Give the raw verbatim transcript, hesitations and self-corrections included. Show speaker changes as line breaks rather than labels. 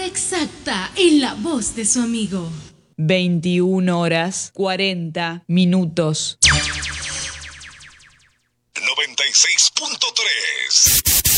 exacta en la voz de su amigo.
veintiuna horas cuarenta minutos.
noventa y seis punto tres